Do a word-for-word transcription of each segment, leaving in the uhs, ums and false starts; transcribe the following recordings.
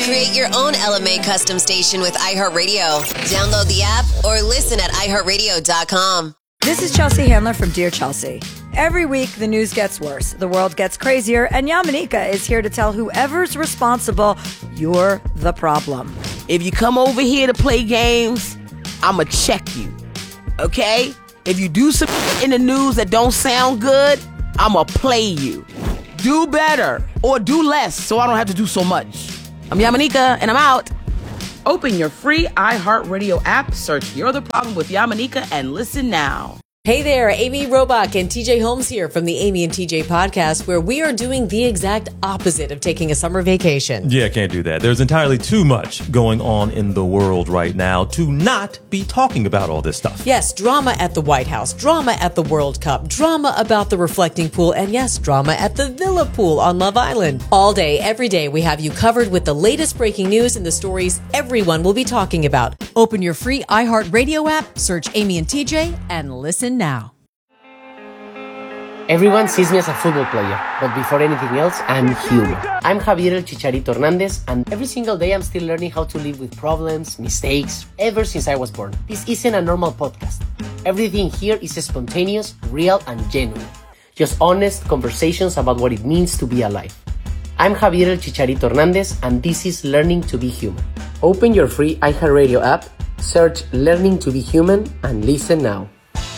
Create your own L M A custom station with iHeartRadio. Download the app or listen at i heart radio dot com. This is Chelsea Handler from Dear Chelsea. Every week, the news gets worse, the world gets crazier, and Yamanika is here to tell whoever's responsible, you're the problem. If you come over here to play games, I'ma check you, okay? If you do some in the news that don't sound good, I'ma play you. Do better or do less so I don't have to do so much. I'm Yamanika, and I'm out. Open your free iHeartRadio app, search You're the Problem with Yamanika, and listen now. Hey there, Amy Robach and T J Holmes here from the Amy and T J podcast, where we are doing the exact opposite of taking a summer vacation. Yeah, can't do that. There's entirely too much going on in the world right now to not be talking about all this stuff. Yes, drama at the White House, drama at the World Cup, drama about the reflecting pool, and yes, drama at the Villa Pool on Love Island. All day, every day, we have you covered with the latest breaking news and the stories everyone will be talking about. Open your free iHeartRadio app, search Amy and T J, and listen now. Everyone sees me as a football player, but before anything else, I'm human. I'm Javier El Chicharito Hernandez, and every single day I'm still learning how to live with problems, mistakes, ever since I was born. This isn't a normal podcast. Everything here is spontaneous, real, and genuine. Just honest conversations about what it means to be alive. I'm Javier El Chicharito Hernandez, and this is Learning to be Human. Open your free iHeartRadio app, search Learning to be Human, and listen now.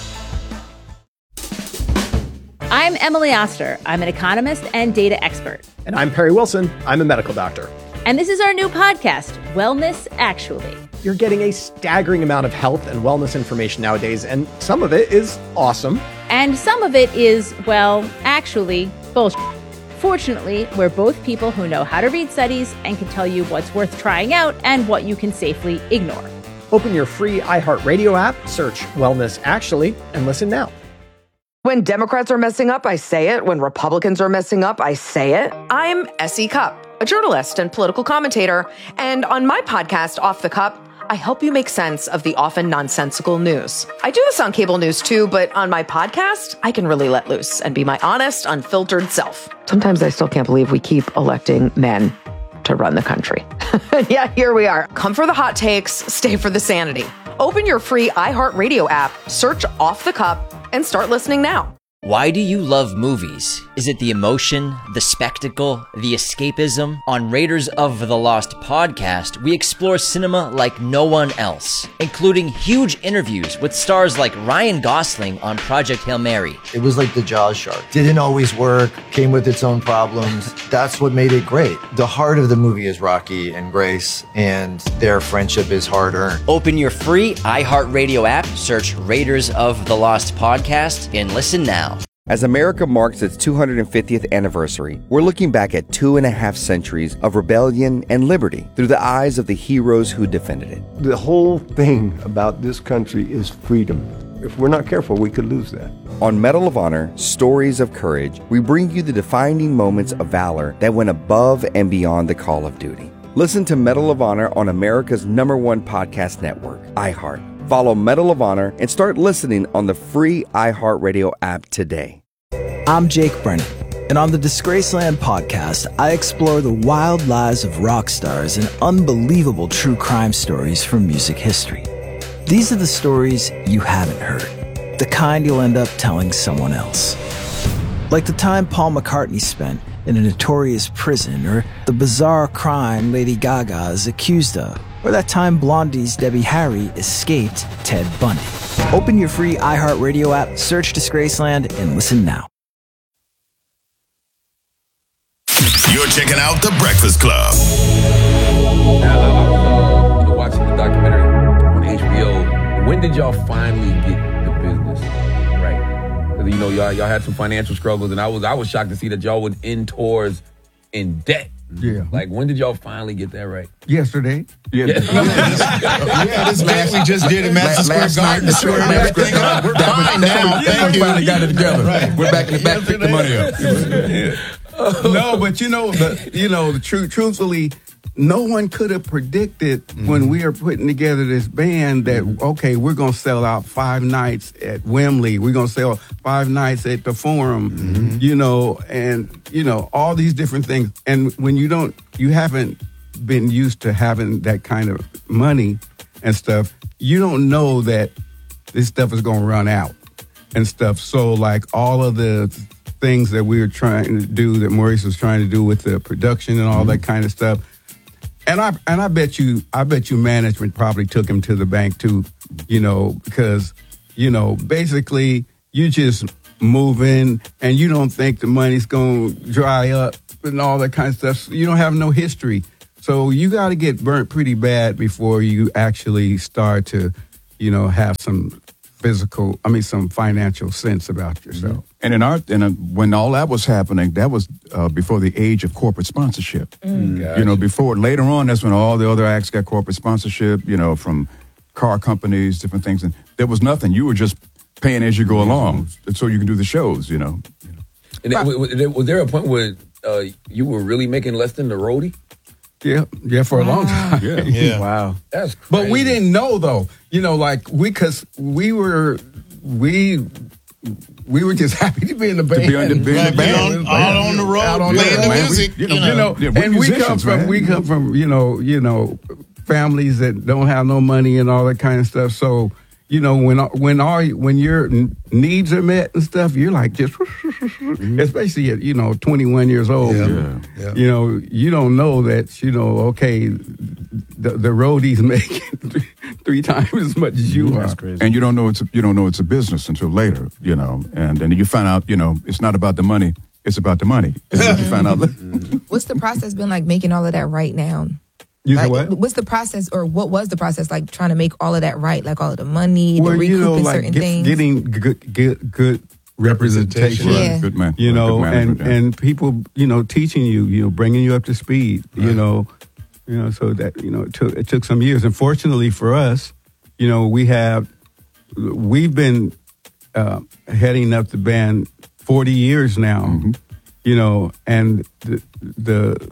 I'm Emily Oster. I'm an economist and data expert. And I'm Perry Wilson. I'm a medical doctor. And this is our new podcast, Wellness Actually. You're getting a staggering amount of health and wellness information nowadays, and some of it is awesome. And some of it is, well, actually, bullshit. Fortunately, we're both people who know how to read studies and can tell you what's worth trying out and what you can safely ignore. Open your free iHeartRadio app, search Wellness Actually, and listen now. When Democrats are messing up, I say it. When Republicans are messing up, I say it. I'm Essie Cupp, a journalist and political commentator. And on my podcast, Off the Cup, I help you make sense of the often nonsensical news. I do this on cable news too, but on my podcast, I can really let loose and be my honest, unfiltered self. Sometimes I still can't believe we keep electing men to run the country. Yeah, here we are. Come for the hot takes, stay for the sanity. Open your free iHeartRadio app, search Off the Cup, and start listening now. Why do you love movies? Is it the emotion, the spectacle, the escapism? On Raiders of the Lost podcast, we explore cinema like no one else, including huge interviews with stars like Ryan Gosling on Project Hail Mary. It was like the Jaws shark. Didn't always work, came with its own problems. That's what made it great. The heart of the movie is Rocky and Grace, and their friendship is hard-earned. Open your free iHeartRadio app, search Raiders of the Lost podcast, and listen now. As America marks its two hundred fiftieth anniversary, we're looking back at two and a half centuries of rebellion and liberty through the eyes of the heroes who defended it. The whole thing about this country is freedom. If we're not careful, we could lose that. On Medal of Honor, Stories of Courage, we bring you the defining moments of valor that went above and beyond the call of duty. Listen to Medal of Honor on America's number one podcast network, iHeart. Follow Medal of Honor and start listening on the free iHeartRadio app today. I'm Jake Brennan, and on the Disgraceland podcast, I explore the wild lives of rock stars and unbelievable true crime stories from music history. These are the stories you haven't heard, the kind you'll end up telling someone else. Like the time Paul McCartney spent in a notorious prison, or the bizarre crime Lady Gaga is accused of, or that time Blondie's Debbie Harry escaped Ted Bundy. Open your free iHeartRadio app, search Disgraceland, and listen now. You're checking out The Breakfast Club. Now, I was uh, you know, watching the documentary on H B O. When did y'all finally get the business right? Because, you know, y'all, y'all had some financial struggles, and I was I was shocked to see that y'all would end tours in debt. Yeah. Like, when did y'all finally get that right? Yesterday. Yeah. Yeah, this last we just did in Madison Square Garden. Square everything up. We're fine now. Thank you. We finally got it together. Right. We're back in the back, pick the money up. No, but you know, the, you know, the tru- truthfully, no one could have predicted mm-hmm. when we were putting together this band that, okay, we're going to sell out five nights at Wembley. We're going to sell five nights at the Forum, mm-hmm. you know, and, you know, all these different things. And when you don't, you haven't been used to having that kind of money and stuff, you don't know that this stuff is going to run out and stuff. So, like, all of the things that we were trying to do, that Maurice was trying to do with the production and all mm-hmm. that kind of stuff. And I and I bet you, I bet you management probably took him to the bank too, you know, because, you know, basically you just move in and you don't think the money's going to dry up and all that kind of stuff. You don't have no history. So you got to get burnt pretty bad before you actually start to, you know, have some physical, I mean, some financial sense about yourself. And in our, and uh, when all that was happening, that was uh, before the age of corporate sponsorship. Mm. Gotcha. You know, before, later on, that's when all the other acts got corporate sponsorship, you know, from car companies, different things. And there was nothing. You were just paying as you go along so you can do the shows, you know. And then, was, was there a point where uh, you were really making less than the roadie? Yeah, yeah, for a long time. Yeah, yeah. Wow. That's crazy. But we didn't know, though. You know, like, we, because we were, we, we were just happy to be in the band. To be on the, be in the band. On, all on the road, out on playing the the road. music. We, you you know, know. you know Yeah, and we come musicians, from, man. we come from, you know, you know, families that don't have no money and all that kind of stuff. So, you know, when when our when your needs are met and stuff, you're like just, mm-hmm. especially at, you know, twenty-one years old. Yeah. Yeah. Yeah. You know, you don't know that, you know, okay, the, the roadies make three, three times as much as you mm-hmm. are. That's crazy. And you don't know it's a, you don't know it's a business until later, you know, and then you find out, you know, it's not about the money, it's about the money. And then you find out. What's the process been like making all of that right now? You like, know what? What's the process, or what was the process like trying to make all of that right, like all of the money, Well, the you know, recouping like certain get, things? getting good, good, good representation. Yeah. Good man. You know, Good and, management, yeah. and people, you know, teaching you, you know, bringing you up to speed, you know, you know, so that, you know, it took, it took some years. And fortunately for us, you know, we have, we've been uh, heading up the band forty years now, Mm-hmm. you know, and the, the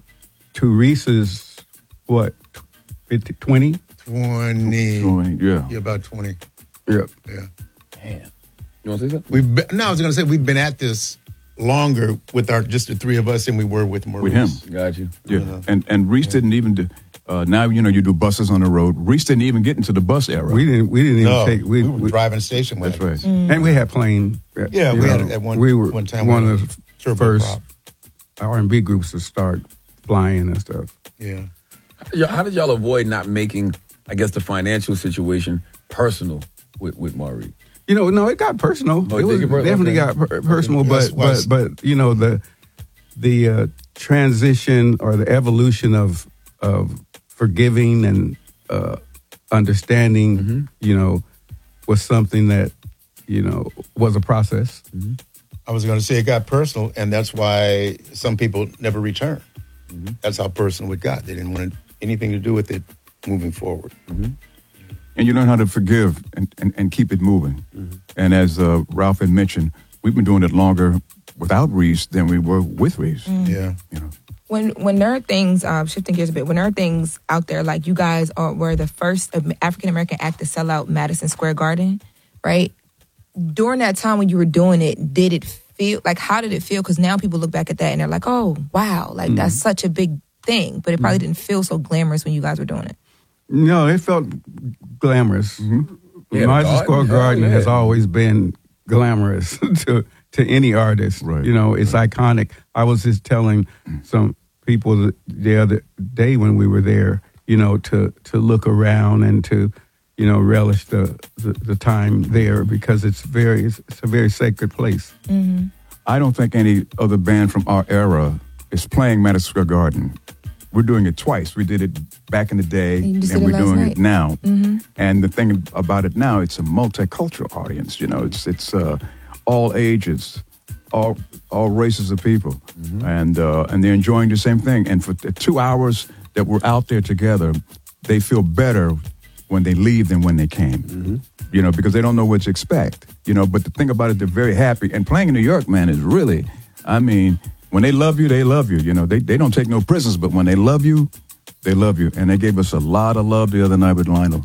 Teresa's, what, fifty, twenty? twenty. twenty, yeah. Yeah, about twenty. Yep. Yeah. Man. You want to say something? We've been, no, I was going to say we've been at this longer with our just the three of us than we were with Maurice. With him. Got you. Yeah. You know. And and Reese didn't even do, uh, now, you know, you do buses on the road. Reese didn't even get into the bus era. We didn't, we didn't even No, take, we, we were we- driving station That's wagons. right. and we had plane. Yeah, you we had know, it at one- we were one time one we of had the turboprop. first R and B groups to start flying and stuff. Yeah. How did, y'all, how did y'all avoid not making, I guess, the financial situation personal with, with Maurice? You know, no, it got personal. Oh, it it was did get per- definitely okay. got per- personal, That's but why but it's- but you know the the uh, transition or the evolution of of forgiving and uh, understanding, Mm-hmm. you know, was something that you know was a process. Mm-hmm. I was going to say it got personal, and that's why some people never returned. Mm-hmm. That's how personal it got. They didn't want anything to do with it moving forward. Mm-hmm. And you learn how to forgive and, and, and keep it moving. Mm-hmm. And as uh, Ralph had mentioned, we've been doing it longer without Reese than we were with Reese. Yeah. You know. When when there are things, uh, shifting gears a bit, when there are things out there like you guys are, were the first African American act to sell out Madison Square Garden, right? During that time when you were doing it, did it feel like, how did it feel? Because now people look back at that and they're like, oh, wow, like Mm-hmm. that's such a big thing. But it probably didn't feel so glamorous when you guys were doing it. No, it felt glamorous. Yeah, Madison the Square garden, Garden hell yeah. has always been glamorous to to any artist. Right, you know, it's iconic. I was just telling some people the, the other day when we were there, you know, to to look around and to, you know, relish the the, the time there because it's very it's, it's a very sacred place. Mm-hmm. I don't think any other band from our era is playing Madison Square Garden. We're doing it twice. We did it back in the day, And you just and did it we're last doing night. it now. Mm-hmm. And the thing about it now, it's a multicultural audience. You know, it's it's uh, all ages, all all races of people, and uh, and they're enjoying the same thing. And for the two hours that we're out there together, they feel better when they leave than when they came. You know, because they don't know what to expect. You know, but the thing about it, they're very happy. And playing in New York, man, is really, I mean, when they love you, they love you. You know, they they don't take no prisoners, but when they love you, they love you. And they gave us a lot of love the other night with Lionel.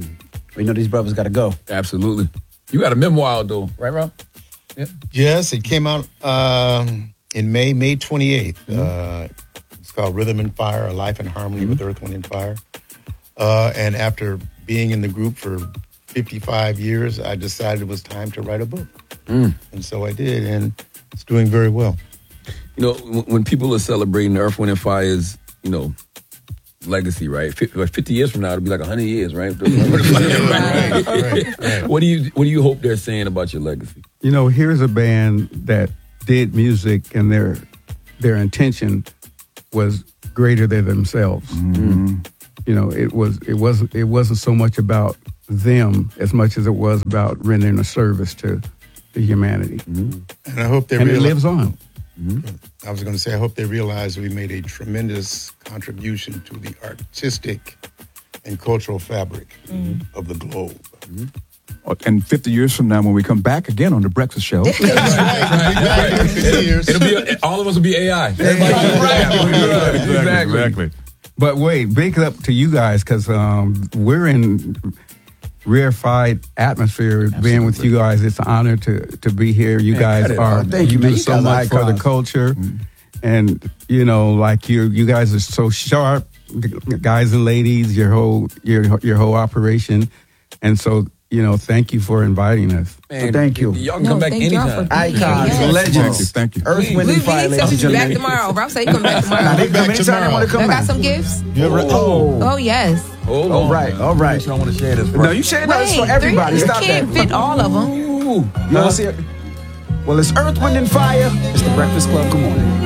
We know these brothers got to go. Absolutely. You got a memoir, though, right, Rob? Yeah. Yes, it came out um, in May, May twenty-eighth. Uh, it's called Rhythm and Fire, A Life in Harmony mm-hmm. with Earth, Wind, and Fire. Uh, and after being in the group for fifty-five years, I decided it was time to write a book. Mm. And so I did, and it's doing very well. You know, when people are celebrating Earth, Wind, and Fire's, you know, legacy, right? fifty years from now, it'll be like one hundred years, right? right, right, right. What do you What do you hope they're saying about your legacy? You know, here's a band that did music, and their their intention was greater than themselves. Mm-hmm. You know, it was it wasn't it wasn't so much about them as much as it was about rendering a service to the humanity. Mm-hmm. And I hope they and realize, it lives on. Mm-hmm. I was going to say, I hope they realize we made a tremendous contribution to the artistic and cultural fabric mm-hmm. of the globe. Mm-hmm. And fifty years from now, when we come back again on The Breakfast Show. That's right. Right. It'll be a, all of us will be A I. Everybody right. Exactly. Exactly. exactly. But wait, big up to you guys, because um, we're in rarefied atmosphere. Absolutely. Being with you guys, it's an honor to to be here. You man, guys are Thank you, you man. do You so much for the culture, mm-hmm. and you know, like you you guys are so sharp, guys and ladies. Your whole your your whole operation, and so. You know, thank you for inviting us. Man, so thank you. Y'all can no, come back anytime. Icons, yes. legends. Thank you. Thank you. Earth, Wind, and Fire. We need to back tomorrow. Rob said you come back tomorrow. Nah, they come anytime they want to come I back. got some gifts. Oh. oh, yes. Hold all right, all right. I want to share this. No, you share this for everybody. Three, Stop you can't that. fit all of them. Ooh. You want to see it? Well, it's Earth, Wind, and Fire. It's the Breakfast Club. Good morning.